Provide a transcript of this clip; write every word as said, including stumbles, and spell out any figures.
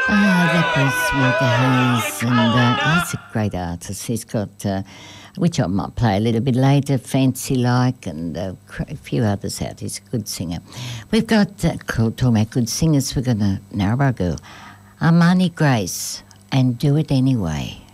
Ah, that was Walter Hayes, and uh, he's a great artist. He's got, uh, which I might play a little bit later, Fancy Like, and uh, cr- a few others out. He's a good singer. We've got, uh, talking about good singers, we've got a Narrabri girl, Armani Grace, and Do It Anyway.